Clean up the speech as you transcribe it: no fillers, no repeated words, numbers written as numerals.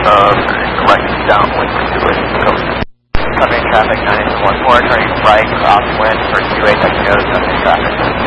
Correct downwind to it. Coming traffic 914, turning right, crosswind for 28, that goes up in traffic.